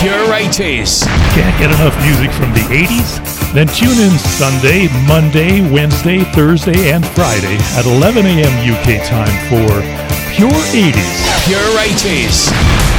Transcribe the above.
Pure 80s. Can't get enough music from the 80s? Then tune in Sunday, Monday, Wednesday, Thursday, and Friday at 11 a.m. UK time for Pure 80s. Pure 80s.